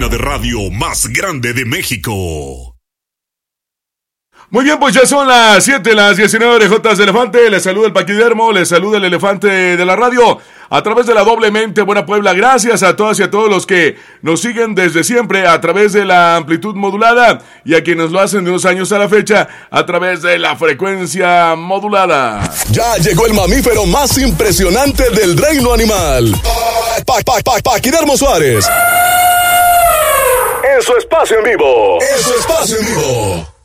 de radio más grande de México. Muy bien, pues ya son las 7, las 19 orejotas de elefante. Les saluda el Paquidermo, les saluda el elefante de la radio a través de la Doblemente Buena Puebla. Gracias a todas y a todos los que nos siguen desde siempre a través de la amplitud modulada y a quienes lo hacen de unos años a la fecha a través de la frecuencia modulada. Ya llegó el mamífero más impresionante del reino animal. Paquidermo Suárez. En su espacio en vivo.